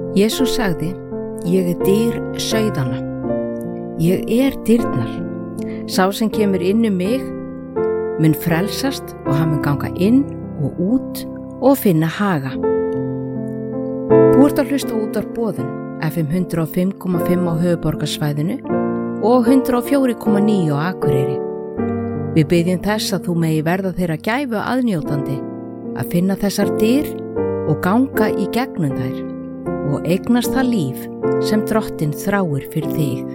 Jesús sagði, ég dyr sauðanna. Ég dyrnar. Sá sem kemur inn mig mun frelsast og hann mun ganga inn og út og finna haga. Þú ert að hlusta útvarp Boðun, FM 105,5 á höfuðborgarsvæðinu og 104,9 á Akureyri. Við biðjum þess að þú megi verða þeirra gæfu aðnjótandi að finna þessar dyr og ganga í gegnum þær og eignast það líf sem Drottinn þráir fyrir þig.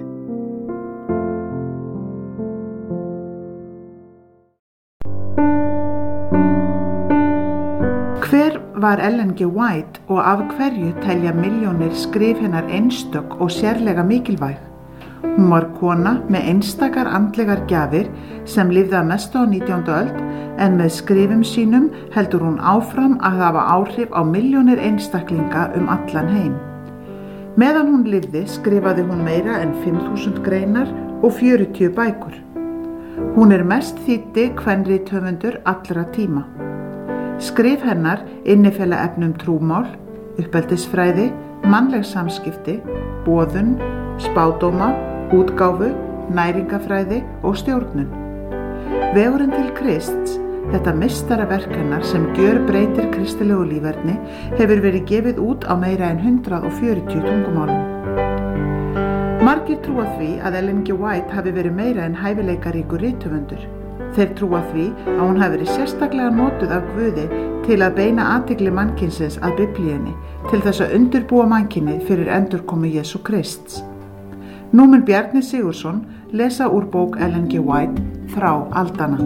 Hver var Ellen G. White og af hverju telja milljónir skrif hennar einstök og sérlega mikilvæg? Hún var kona með einstakar andlegar gjafir sem lifði að mestu á 19. öld en með skrifum sínum heldur hún áfram að hafa áhrif á milljónir einstaklinga allan heim. Meðan hún lifði skrifaði hún meira en 5.000 greinar og 40 bækur. Hún mest þýddi kvenrithöfundur allra tíma. Skrif hennar innifela efnum trúmál, uppeldisfræði, mannleg samskipti, boðun, spádóma, útgáfu, næringafræði og stjórnun. Vegurinn til Krists, þetta meistaraverk hennar sem gjörbreytir kristilegu líferni, hefur verið gefið út á meira en 140 tungumálum. Margir trúa því að Ellen G. White hafi verið meira en hæfileikaríkur rithöfundur. Þeir trúa því að hún hafi verið sérstaklega notuð af Guði til að beina athygli mannkynsins að Biblíunni, til þess að undirbúa mannkynið fyrir endurkomu Jesú Krists. Nú mun Bjarni Sigurðsson lesa úr bók Ellen G. White Frá aldanna.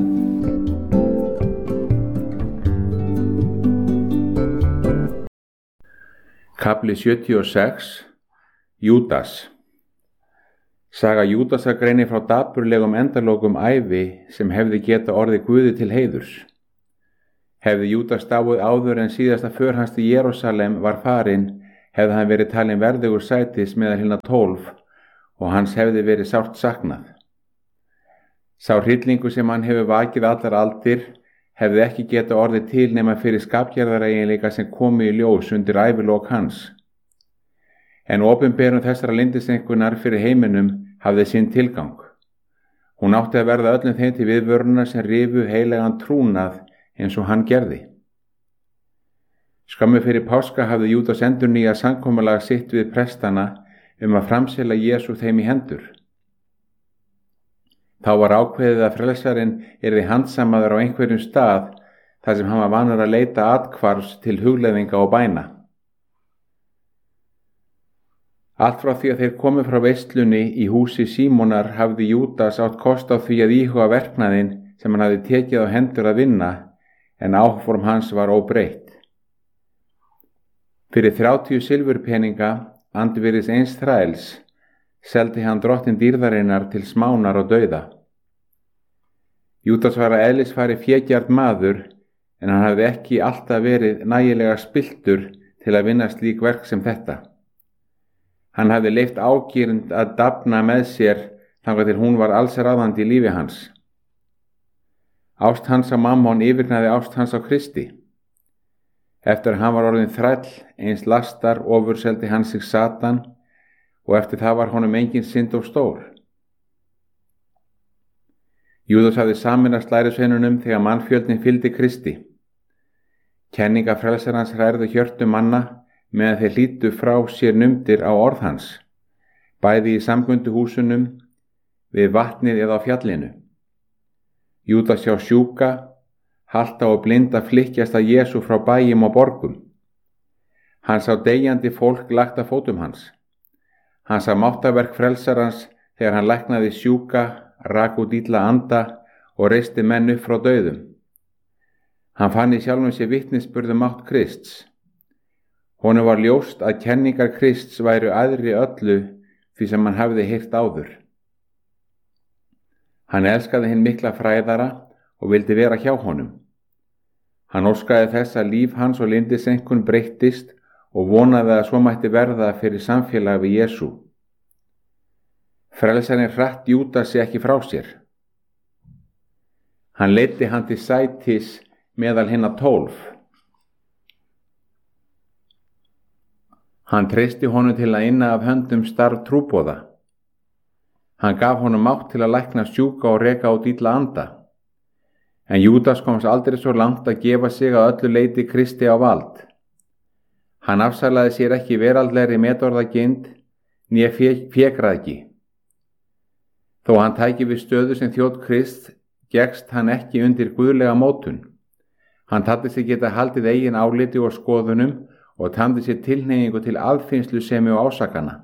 Kafli 76. Júdas. Saga Júdasar greinir frá dapurlegum endalokum ævi sem hefði geta orðið Guði til heiðurs. Hefði Júdas dáið áður en síðasta för hans til Jerúsalem var farin, hefði hann verið talinn verðugur sætis meðal hinna 12 og hans hefði verið sárt saknað. Sá hryllingur sem hann hefur vakið allar aldir hefði ekki geta orðið til nema fyrir skapgerðareiginleika sem komu í ljós undir ævilok hans. En opinberun þessara lyndisengunar fyrir heiminum hafði sinn tilgang. Hún átti að verða öllum þeim til viðvöruna sem rifu heilagan trúnað eins og hann gerði. Skömmu fyrir páska hafði Júdas endurnýjað samkomulag sitt við prestana að framsela Jesú þeim í hendur. Þá var ákveðið að frelsarinn yrði handsamaður á einhverjum stað þar sem hann var vanur að leita athvarfs til hugleiðinga og bæna. Allt frá því að þeir komu frá veislunni í húsi Símonar hafði Júdas átt kost á því að íhuga verknaðinn sem hann hafði tekið á hendur að vinna, en áform hans var óbreytt. Fyrir 30 silfurpeninga, andvirðis eins þræls, seldi hann Drottinn dýrðarinnar til smánar og dauða. Júdas var að eðlisfari fégjarn maður, en hann hafði ekki alltaf verið nægilega spilltur til að vinna slík verk sem þetta. Hann hafði leyft ágirnd að dafna með sér þangað til hún var alls ráðandi í lífi hans. Ást hans á Mammon yfirgnæfði ást hans á Kristi. Eftir að hann var orðinn þræll, eins lastar ofurseldi hann sig Satan og eftir það var honum engin synd of stór. Júdas hafði sameinast lærisveinunum þegar mannfjöldinn fylgdi Kristi. Kenninga frelsarans hrærðu hjörtu manna meðan þeir hlýddu frá sér numdir á orð hans, bæði í samkunduhúsunum, við vatnið eða á fjallinu. Júdas sá sjúka, halta og blinda flykkjast að Jesú frá bæjum og borgum. Hann sá deyjandi fólk lagt að fótum hans. Hann sá máttaverk frelsarans þegar hann læknaði sjúka, rak út illa anda og reisti menn upp frá dauðum. Hann fann í sjálfum sér vitnisburð mátt Krists. Honum var ljóst að kenningar Krists væru æðri öllu því sem hann hafði heyrt áður. Hann elskaði hinn mikla fræðara og vildi vera hjá honum. Hann óskaði þess að líf hans og lyndisenkun breyttist og vonaði að svo mætti verða fyrir samfélag við Jesú. Frelsarinn hratt Júdasi ekki frá sér. Hann leiddi hann til sætis meðal hinna 12. Hann treysti honum til að inna af höndum starf trúboða. Hann gaf honum mátt til að lækna sjúka og reka út illa anda. En Júdas komst aldrei svo langt að gefa sig að öllu leyti Kristi á vald. Hann afsalaði sér ekki veraldlegri metorðagind né fékræðgi. Þó hann tæki við stöðu sem þjónn Krists, gekkst hann ekki undir guðlega mótun. Hann taldi sig geta haldið eigin áliti og skoðunum og tamdi sér tilhneigingu til aðfinnslusemi og ásakana.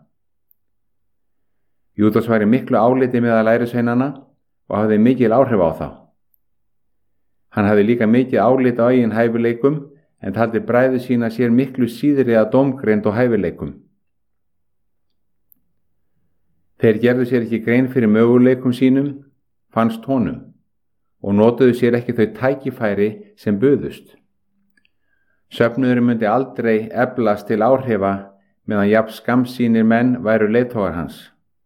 Júdas var í miklu áliti meðal lærisveinanna og hafði mikil áhrif á þá. Hann hafði líka mikið álit á eigin hæfileikum en taldi bræður sína sér miklu síðri að dómgreind og hæfileikum. Þeir gerðu sér ekki grein fyrir möguleikum sínum, fannst honum, og notuðu sér ekki þau tækifæri sem buðust. Söfnuðurinn myndi aldrei eflast til áhrifa meðan jafn skammsýnir menn væru leiðtogar hans.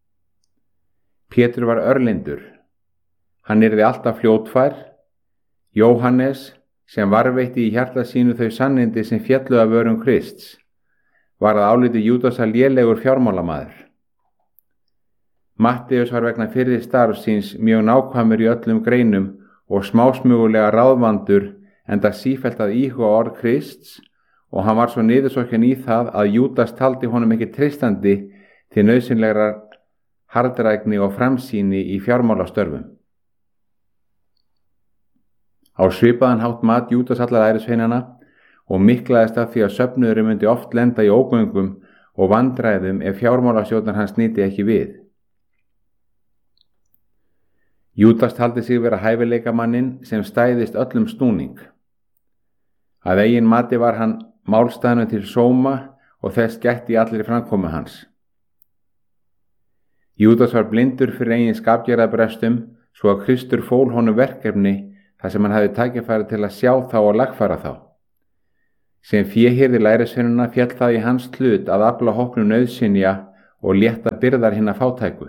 Pétur var örlindur. Hann yrði alltaf fljótfær. Jóhannes, sem varveitti í hjarta sínu þau sannindi sem féllu af vörum Krists, var að áliti Júdasar lélegur fjármálamaður. Matteus var vegna fyrri starfs síns mjög nákvæmur í öllum greinum og smásmugulega ráðvandur enda sífellt að íhuga orð Krists og hann var svo niðursokkin í það að Júdas taldi honum ekki treystandi til nauðsynlegrar harðrækni og framsýni í fjármálastörfum. Á svipaðan hátt mat Júdas allar lærisveinanna og miklaðist af því að söfnuðurinn myndi oft lenda í ógöngum og vandræðum ef fjármálastjórnar hans nyti ekki við. Júdas taldi sig vera hæfileikamannin sem stæðist öllum snúning. Að eigin mati var hann málstæðnum til sóma og þess gætti í allri framkomu hans. Júdas var blindur fyrir eigin skapgerðarbrestum svo að Kristur fól honum verkefni þar sem hann hafði tækifæri til að sjá þá og lagfæra þá. Sem féhirði lærisveinanna féll það í hans hlut að afla hópnum nauðsynja og létta byrðar hinna fátæku.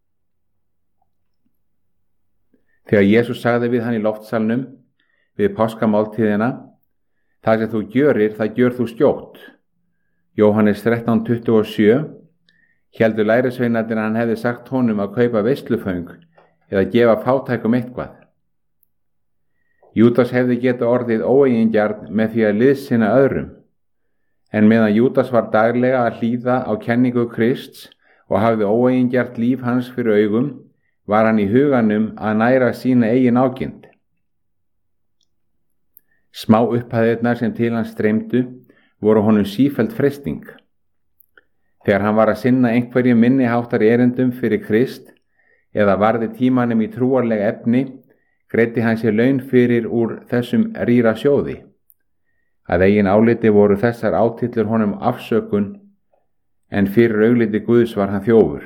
Þegar Jesús sagði við hann í loftsalnum við páskamáltíðina: "Það sem þú gjörir, það gjör þú skjótt." Jóhannes 13:27 héldu lærisveinarnir að hann hefði sagt honum að kaupa veisluföng eða gefa fátækum eitthvað. Júdas hefði getað orðið óeigingjarn með því að liðsinna öðrum, en meðan Júdas var daglega að hlýða á kenningu Krists og hafði óeigingjarnt líf hans fyrir augum, var hann í huganum að næra sína eigin ágind. Smá upphæðirnar sem til hans streymdu voru honum sífellt freisting. Þegar hann var að sinna einhverjum minniháttar erindum fyrir Krist eða varði tímanum í trúarlega efni, greiddi hann sér laun fyrir úr þessum rýra sjóði. Að eigin áliti voru þessar átillur honum afsökun, en fyrir augliti Guðs var hann þjófur.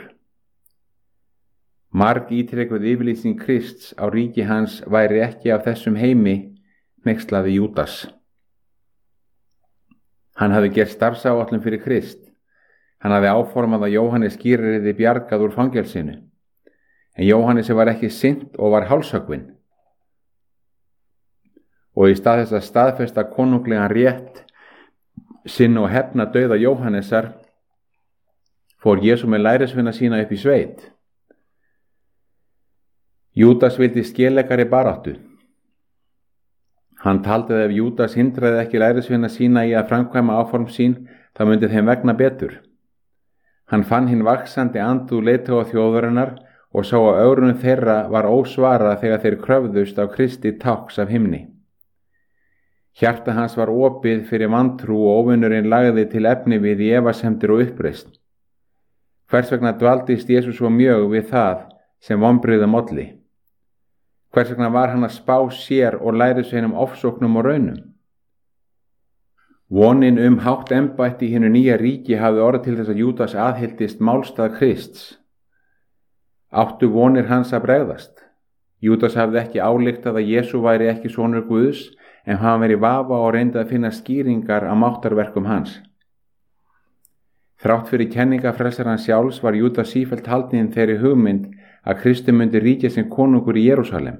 Marg ítrekuð yfirlýsing Krists á ríki hans væri ekki af þessum heimi, hneykslaði Júdas. Hann hafði gert starfsáætlun fyrir Krist. Hann hafði áformað að Jóhannes skíryrði bjargað úr fangelsinu, en Jóhannesi var ekki sinnt og var hálshöggvinn. Og í stað þess að staðfesta konunglegan rétt sinn og hefna dauða Jóhannesar, fór Jesú með lærisveina sína upp í sveit. Júdas vildi skelegari baráttu. Hann taldi að ef Júdas hindraði ekki lærisveina sína í að framkvæma áform sín, þá myndi þeim vegna betur. Hann fann hinn vaxandi andúð leiðtoga þjóðarinnar og sá að ögrun þeirra var ósvarað þegar þeir kröfðust á Kristi tákns af himni. Hjarta hans var opið fyrir vantrú og óvinnurinn lagði til efni við í efasemdir og uppreisn. Hvers vegna dvaldist Jesús svo mjög við það sem vonbrigðum olli? Hvers vegna var hann að spá sér og lærisveinum ofsóknum og raunum? Vonin hátt embætti í hinu nýja ríki hafði orðið til þess að Júdas aðhylltist málstað Krists. Áttu vonir hans að bregðast? Júdas hafði ekki ályktað að Jesú væri ekki sonur Guðs, en hann verið vafa og reyndi að finna skýringar á máttarverkum hans. Þrátt fyrir kenninga frelsarans sjálfs var Júdas sífellt haldinn þeirri hugmynd að Kristur myndi ríkja sem konungur í Jerúsalem.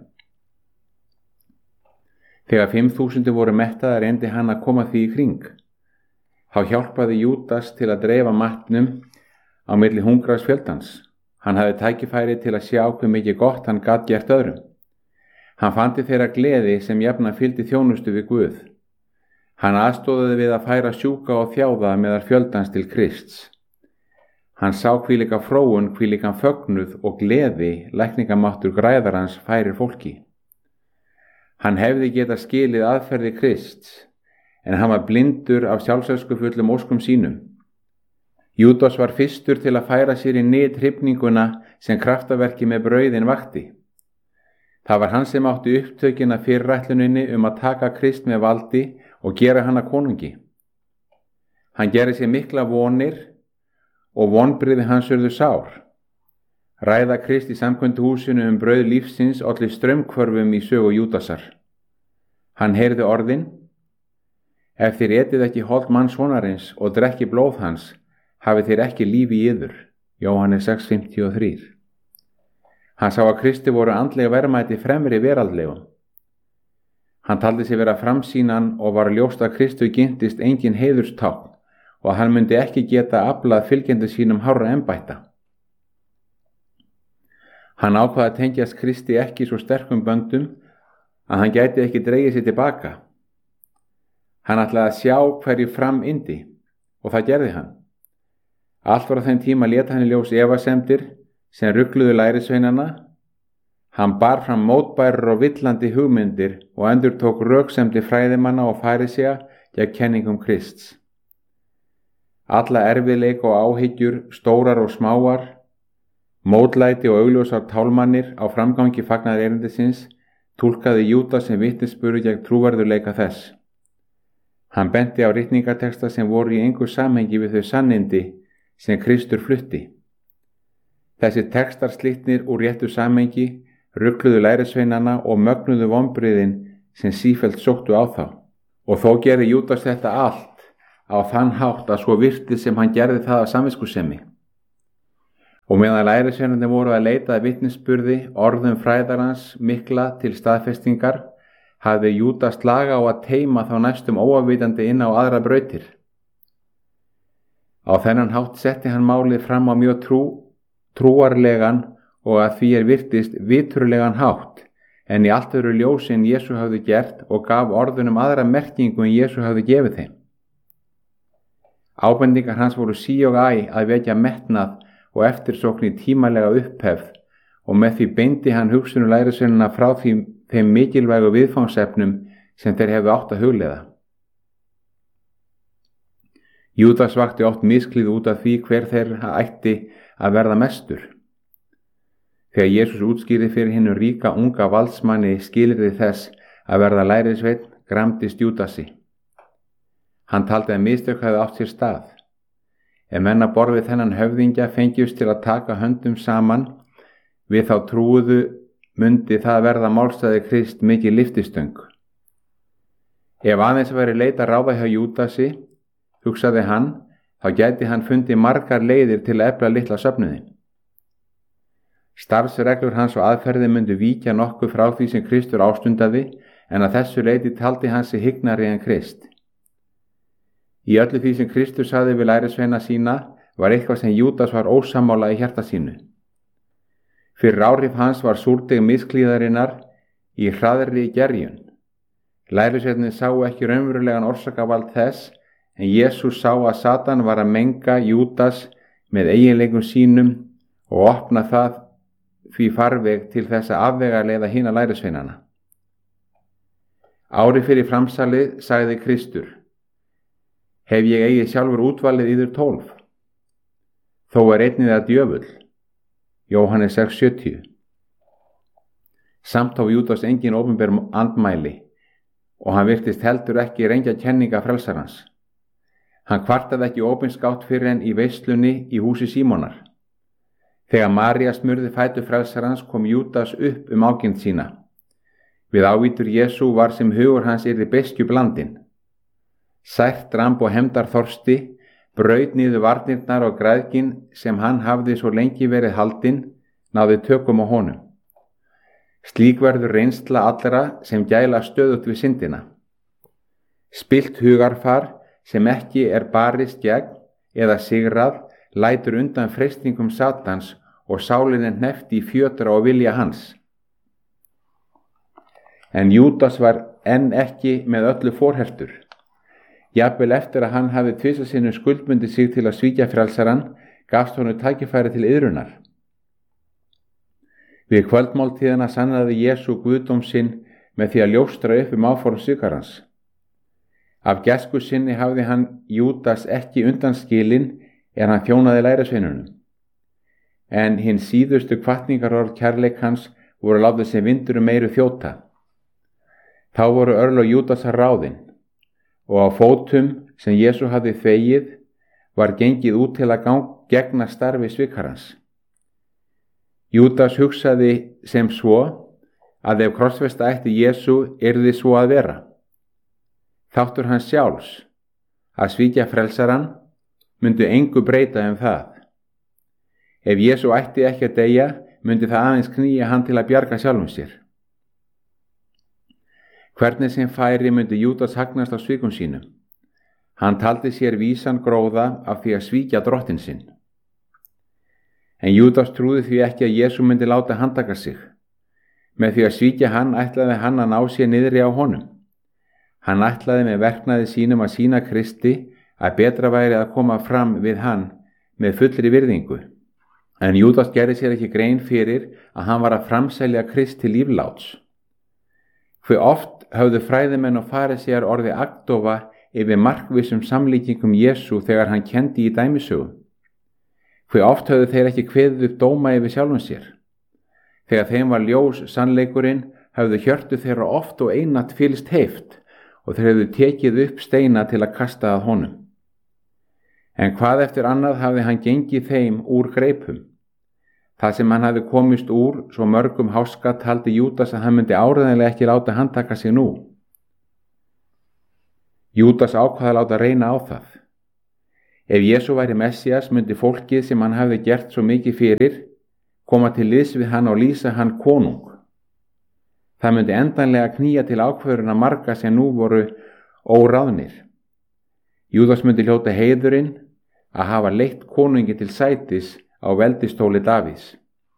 Þegar 5.000 voru mettaðir reyndi hann að koma því í kring. Þá hjálpaði Júdas til að dreifa matnum á milli hungraðs fjöldans. Hann hafði tækifæri til að sjá hve mikið gott hann gat gert öðrum. Hann fann til þeirra gleði sem jafnan fylgdi þjónustu við Guð. Hann aðstoðaði við að færa sjúka og þjáða meðal fjöldans til Krists. Hann sá hvílíka fróun, hvílíkan fögnuð og gleði lækningamáttur græðarans færir fólki. Hann hefði getað skilið aðferði Krists, en hann var blindur af sjálfsöskufullum óskum sínum. Júdas var fyrstur til að færa sér í nyt hrifninguna sem kraftaverki með brauðin vakti. Það var hann sem átti upptökin að fyrirætluninni að taka Krist með valdi og gera hann að konungi. Hann gerði sér mikla vonir og vonbrigði hans urðu sár. Ræða Krist í samkvæmduhúsinu brauð lífsins olli straumhvörfum í sögu Júdasar. Hann heyrði orðin: Ef þér etið ekki hold mannssonarins og drekki blóð hans, hafið þér ekki líf í yður. Jóhannes 6:53. Hann sá að Kristi voru andlega verðmæti fremri veraldlegum. Hann taldi sig vera framsýnan og var ljóst að Kristu gintist engin heiðurstákn og hann myndi ekki geta aflað fylgjendur sínum hárra embætta. Hann ákvað að tengjast Kristi ekki svo sterkum böndum að hann gæti ekki dregið sér tilbaka. Hann ætlaði að sjá hverju fram yndi og það gerði hann. Allt var á þeim tíma lét hann í ljós efasemdir sem rugluðu lærisveinana. Hann bar fram mótbærar og villandi hugmyndir og endurtók röksemdi fræðimanna og farisea gegn kenningum Krists. Alla erfiðleika og áhyggjur, stórar og smáar, mótlæti og augljósar tálmannir á framgangi fagnaðar erindisins túlkaði Júdas sem vitnisburð gegn trúverðurleika þess. Hann benti á ritningateksta sem voru í engu samhengi við þau sannindi sem Kristur flutti. Þessi tekstar slitnir úr réttu samhengi rugluðu lærisveinana og mögnuðu vonbrigðin sem sífellt sóttu á þá. Og þó gerði Júdas þetta allt á þann hátt að svo virtist sem hann gerði það af samviskusemi. Og meðan lærisveinarnir voru að leita að vitnisburði orðum fræðarans mikla til staðfestingar, hafði Júdas laga á að teyma þá næstum óafvitandi inn á aðra brautir. Á þennan hátt setti hann málið fram á mjög trúarlegan og að því virtist viturlegan hátt, en í allt öðru ljósi en Jesú hafði gert og gaf orðunum aðra merkingu en Jesú hafði gefið þeim. Ábendingar hans voru sí og æ að vekja metnað og eftirsókn í tímalega upphefð og með því beindi hann hugsunum lærisveinana frá þeim mikilvægu viðfangsefnum sem þeir hefðu átt að hugleiða. Júdas vakti oft misklíð út af því hver þeirra ætti að verða mestur. Þegar Jesús útskýrði fyrir hinu ríka unga valdsmanni skilyrði þess að verða lærisveinn gramdist Júdasi. Hann taldi að mistök hefði átt sér stað. Ef menn að borð við þennan höfðingja fengjust til að taka höndum saman við þá trúuðu mundi það verða málstæði Krist mikið lyftistöng. Ef aðeins væri leita ráða hjá Júdasi, hugsaði hann, þá gæti hann fundið margar leiðir til að efla litla söfnuðinn. Starfsreglur hans og aðferði myndu víkja nokkuð frá því sem Kristur ástundaði, en að þessu leyti taldi hann sig hygnari en Krist. Í öllu því sem Kristur sagði við lærisveina sína var eitthvað sem Júdas var ósammála í hjarta sínu. Fyrir áhrif hans var súrdeg misklíðarinnar í hraðri gerjun. Lærisveinarnir sáu ekki raunverulegan orsakavald þess, en Jesús sá að Satan var að menga Júdas með eiginleikum sínum og opna það því farveg til þess að afvegaleiða hina lærisveinana. Ári fyrir framsalið sagði Kristur: Hef ég eigið sjálfur útvalið yður 12? Þó einnig það djöfull. Jóhannes 6:70. Samt á Júdas engin opinber andmæli og hann virtist heldur ekki rengja kenninga frelsarans. Hann kvartaði ekki opinskátt fyrir en í veislunni í húsi Símonar. Þegar María smurði fætur frelsarans kom Júdas upp ágirnd sína. Við ávítur Jesú var sem hugur hans yrði beiskju blandinn. Sært dramb og hefndarþorsti braut niður varnirnar og græðgin sem hann hafði svo lengi verið haldinn náði tökum á honum. Slík verður reynsla allra sem gæla stöðugt við syndina. Spillt hugarfar sem ekki barist gegn eða sigrað lætur undan freistingum Satans og sálin hneppt í fjötra og vilja hans. En Júdas var enn ekki með öllu forhertur. Jafnvel eftir að hann hafi tvisvar sinnum skuldbundið sig til að svíkja frelsarann, gafst honum tækifæri til iðrunar. Við kvöldmáltíðina sannaði Jesú guðdóm sinn með því að ljóstra upp áform svikarans. Af gæsku sinni hafði hann Júdas ekki undanskilinn hann þjónaði lærisveinunum. En hinn síðustu hvatningarorð kærleikans voru látið sem vindur meiru þjóta. Þá voru örlög Júdasar ráðin og á fótum sem Jesú hafði þvegið var gengið út til að gegna starfi svikarans. Júdas hugsaði sem svo að ef krossfesta ætti Jesú yrði svo að vera. Þáttur hans sjálfs að svíkja frelsarann myndi engu breyta það. Ef Jesú ætti ekki að deyja myndi það aðeins knýja hann til að bjarga sjálfum sér. Hvernig sem færi myndi Júdas hagnast á svikum sínum. Hann taldi sér vísan gróða af því að svíkja drottinn sinn. En Júdas trúði því ekki að Jesú myndi láta handtaka sig. Með því að svíkja hann ætlaði hann að ná sér niðri á honum. Hann ætlaði með verknaði sínum að sýna Kristi að betra væri að koma fram við hann með fullri virðingu. En Júdas gerði sér ekki grein fyrir að hann var að framselja Krist til lífláts. Hve oft höfðu fræðimenn og farisíar orðið agndofa yfir markvissum samlíkingum Jesú þegar hann kenndi í dæmisögum. Hve oft höfðu þeir ekki kveðið upp dóma yfir sjálfum sér. Þegar þeim var ljós sannleikurinn höfðu hjörtu þeirra oft og einatt fyllst heift og þeir höfðu tekið upp steina til að kasta að honum. En hvað eftir annað hafði hann gengið þeim úr greipum. Það sem hann hafði komist úr svo mörgum háska taldi Júdas að hann myndi áreiðanlega ekki láta handtaka sig nú. Júdas ákvað að láta reyna á það. Ef Jesú væri Messías myndi fólkið sem hann hafði gert svo mikið fyrir koma til liðs við hann og lýsa hann konung. Það myndi endanlega knýja til ákvörðuna marga sem nú voru óráðnir. Júdas myndi hljóta heiðurinn að hafa leitt konungi til sætis á veldistóli Davíðs.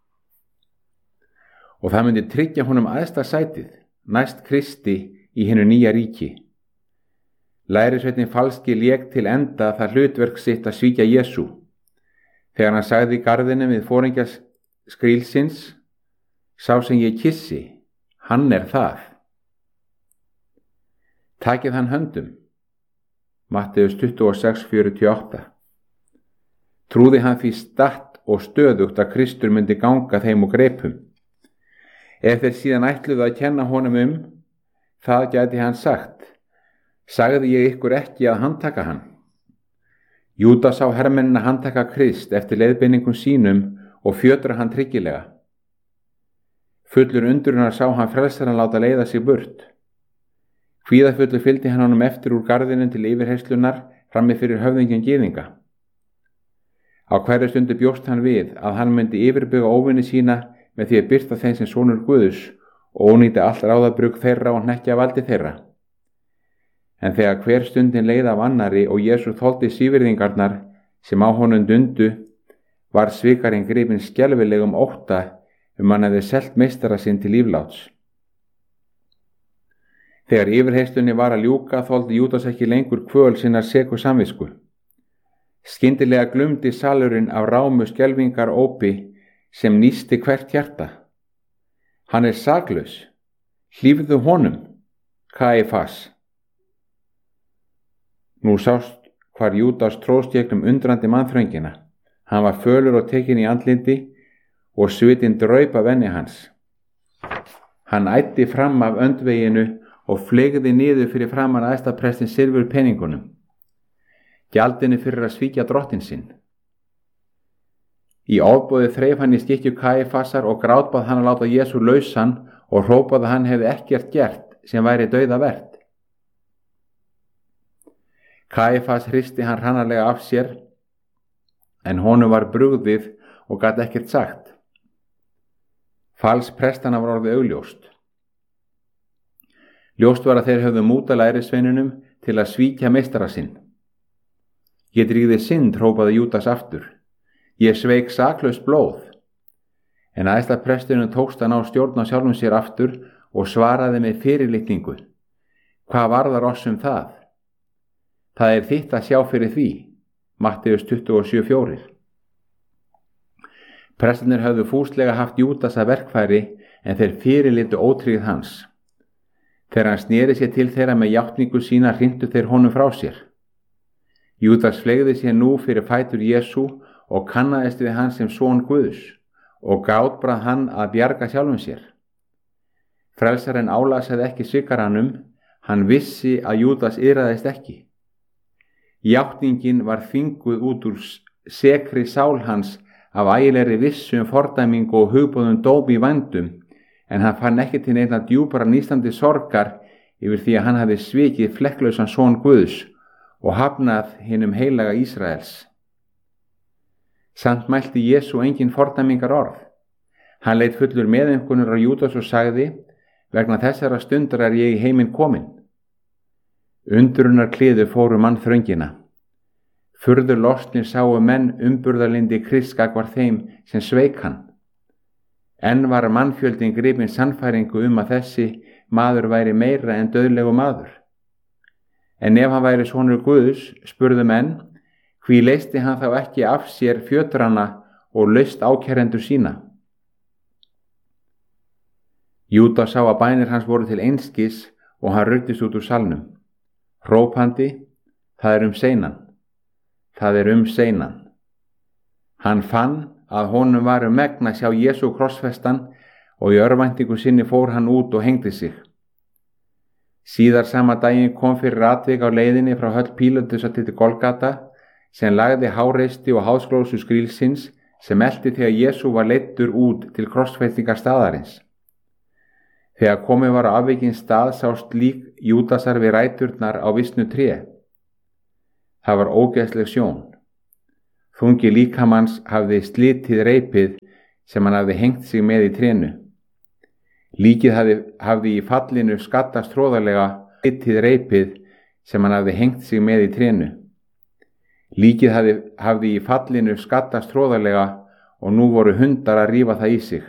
Og það myndi tryggja honum æðsta sætið, næst Kristi í hinu nýja ríki. Lærisveinninn falski lék til enda það hlutverk sitt að svíkja Jesú. Þegar hann sagði í garðinum við foringja skrílsins, sá sem ég kyssi, hann það. Takið hann höndum. Matteus 26:48. Trúði hann því statt og stöðugt að Kristur myndi ganga þeim og greipum. Ef þeir síðan ætluðu að kenna honum það gæti hann sagt, sagði ég ykkur ekki að handtaka hann. Júdas sá hermennina handtaka Krist eftir leiðbeiningum sínum og fjötra hann tryggilega. Fullur undrunar sá hann frelsarann láta leiða sig burt. Kvíðafullur fylgdi hann honum eftir úr garðinum til yfirherslunar frammi fyrir höfðingjan gyðinga. Á hverju stundu bjóst hann við að hann myndi yfirbuga óvini sína með því að birta þeim sem sonur Guðs og ónýta allt ráðabrugg þeirra og hnekkja valdi þeirra. En þegar hver stundin leið af annari og Jesú þoldi svívirðingarnar sem á honum dundu, var svikarinn gripinn skelfilegum ótta hann hefði selt meistara sinn til lífláts. Þegar yfirheyrslunni var að ljúka þoldi Júdas ekki lengur kvöl sinnar seku samvisku. Skyndilega glumdi salurinn af rámu skelfingar ópi sem nísti hvert hjarta. Hann saklaus. Hlífðu honum, Kaífas. Nú sást hvar Júdas tróðst gegnum undrandi mannþröngina. Hann var fölur og tekinn í andliti og svitinn draup af enni hans. Hann æddi fram af öndveginu og fleygði niður fyrir framan æðstaprestin silfur peningunum. Gjaldinu fyrir að svíkja drottinn sinn. Í ofboði þreif hann í skikkju Kaífasar og grátbað hann að láta Jesú lausan og hrópaði að hann hefði ekkert gert sem væri dauðavert. Kaífas hristi hann hranalega af sér, en honum var brugðið og gat ekkert sagt. Falsprestana var orðið augljóst. Ljóst var að þeir höfðu múta lærisveinunum til að svíkja meistara sinn. Ég drýgði synd, hrópaði Júdas aftur. Ég sveik saklaust blóð. En æðstapresturinn tókst að ná stjórn á sjálfum sér aftur og svaraði með fyrirlitningu. Hvað varðar oss það? Það þitt að sjá fyrir því. Matteus 27:4. Prestarnir höfðu fúslega haft Júdas að verkfæri en þeir fyrirlitu ótryggð hans. Þegar hann sneri sér til þeirra með játningu sína hrintu þeir honum frá sér. Júdas fleygði sér nú fyrir fætur Jesú og kannaðist við hann sem son Guðs og grátbrað hann að bjarga sjálfum sér. Frelsarinn álasaði ekki svikaranum, hann vissi að Júdas yrðaðist ekki. Játningin var þvinguð út úr sekri sál hans af ægilegri vissu fordæmingu og hugboðum dómi í vændum, en hann fann ekki til neinna djúpara nístandi sorgar yfir því að hann hafði svikið flekklausan son Guðs og hafnað hinum heilaga Ísraels. Samt mælti Jesú engin fordæmingar orð. Hann leit fullur meðaumkunar á Júdas og sagði, vegna þessara stundar ég í heiminn kominn. Undrunar kliður fóru mannþröngina. Furður lostnir sáu menn umburðarlyndi Krists gagnvart þeim sem sveik hann. Enn var mannfjöldin gripinn sannfæringu að þessi maður væri meira en dauðlegu maður. En ef hann væri sonur Guðs, spurðu menn, hví leysti hann þá ekki af sér fjötrana og laust ákærendur sína? Júdas sá að bænir hans voru til einskis og hann ruddist út úr salnum. Hrópandi, það seinan. Það seinan. Hann fann að honum var megn að sjá Jesú krossfestan og í örvæntingu sinni fór hann út og hengdi sig. Síðar sama daginn kom fyrir atvik á leiðinni frá höll Pílatusar til Golgata sem lagði háreisti og háðsglósu skrílsins sem elti þegar Jesú var leiddur út til krossfestingar staðarins. Þegar komið var á afvikinn stað sást lík Júdasar við ræturnar á visnu tré. Það var ógeðsleg sjón. Þungi líkamanns hafði slitið reipið sem hann hafði hengt sig með í trénu. Líkið hafði í fallinu skaddast hróðarlega slitið reipið sem hann hafði hengt sig með í trénu. Líkið hafði í fallinu skaddast hróðarlega og nú voru hundar að rífa það í sig.